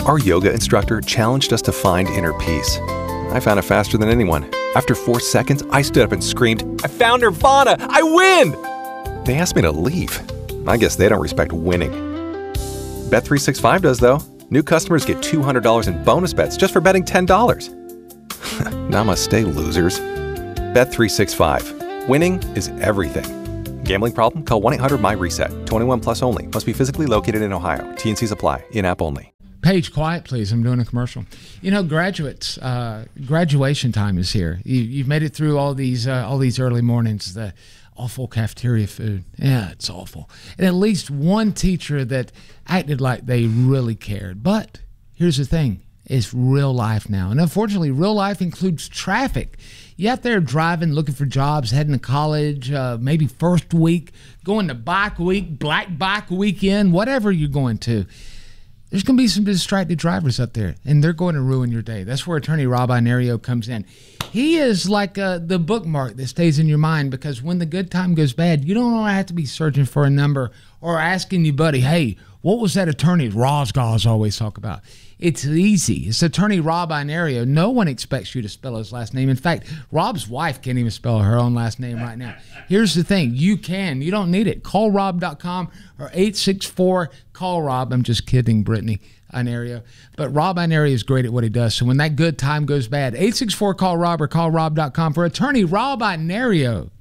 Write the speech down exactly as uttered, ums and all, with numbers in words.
Our yoga instructor challenged us to find inner peace. I found it faster than anyone. After four seconds, I stood up and screamed, "I found Nirvana! I win!" They asked me to leave. I guess they don't respect winning. Bet three sixty-five does, though. New customers get two hundred dollars in bonus bets just for betting ten dollars. Namaste, losers. Bet three sixty-five. Winning is everything. Gambling problem? Call one eight hundred M Y reset. twenty-one plus only. Must be physically located in Ohio. T N Cs apply. In-app only. Paige, quiet, please. I'm doing a commercial. You know, graduates, uh, graduation time is here. You, you've made it through all these uh, all these early mornings, the awful cafeteria food. Yeah, it's awful. And at least one teacher that acted like they really cared. But here's the thing. It's real life now. And unfortunately, real life includes traffic. You out there driving, looking for jobs, heading to college, uh, maybe first week, going to bike week, black bike weekend, whatever you're going to. There's going to be some distracted drivers up there, and they're going to ruin your day. That's where attorney Rob Inario comes in. He is like uh, the bookmark that stays in your mind, because when the good time goes bad, you don't have to be searching for a number or asking your buddy, hey, what was that attorney Rosgauss always talk about? It's easy. It's attorney Rob Inario. No one expects you to spell his last name. In fact, Rob's wife can't even spell her own last name right now. Here's the thing. You can. You don't need it. Call rob dot com or eight six four, call Rob. I'm just kidding, Brittany Inario. But Rob Inario is great at what he does. So when that good time goes bad, eight six four, call Rob or call rob dot com for attorney Rob Inario.